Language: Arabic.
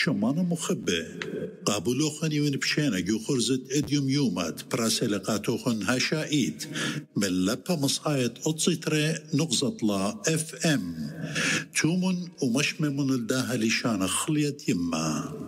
شمانة مخبة قابلوخن يون بشينا جو خرزت اديوم يومات براسلقاتوخن هاشائيت من لبا مصايت أتصيتري نغزطلا اف ام تومن ومشممن الداها لشان خليت يما